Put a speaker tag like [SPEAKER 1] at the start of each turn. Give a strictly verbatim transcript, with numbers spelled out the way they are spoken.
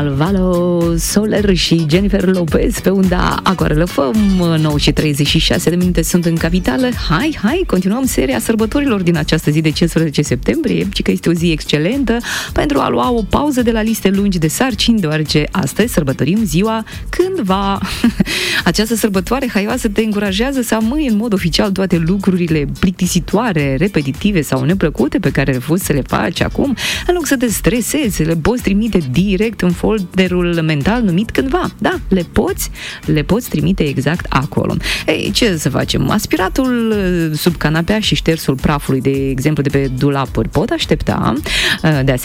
[SPEAKER 1] Alvaro Soler și Jennifer Lopez pe unda Acuarelă Făm. Nouă și treizeci și șase de minute sunt în capitală. Hai, hai, continuăm seria sărbătorilor din această zi de cincisprezece septembrie, ci că este o zi excelentă pentru a lua o pauză de la liste lungi de sarcini, deoarece astăzi sărbătorim ziua cândva. Această sărbătoare haioasă te încurajează să amâi în mod oficial toate lucrurile plictisitoare, repetitive sau neplăcute pe care refuzi să le faci acum, în loc să te stresezi, le poți trimite direct în folderul mental numit cândva. Da, le poți, le poți trimite exact acolo. Ei, ce să facem? Aspiratul sub canapea și ștersul prafului, de exemplu, de pe dulapuri pot aștepta. De asemenea,